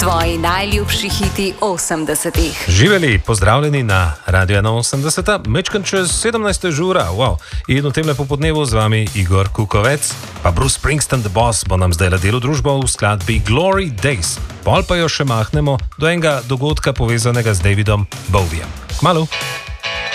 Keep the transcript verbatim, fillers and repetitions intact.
Tvoji najljubši hiti osemdesetih. Živeli, pozdravljeni na Radio ena osemdeset, mečkan čez sedemnajsta ura, wow. In v tem lepo podnevu z vami Igor Kukovec, pa Bruce Springsteen, The Boss, bo nam zdaj la delo družbo v skladbi Glory Days. Pol pa jo še mahnemo do enega dogodka povezanega z Davidom Bowiem. Kmalu!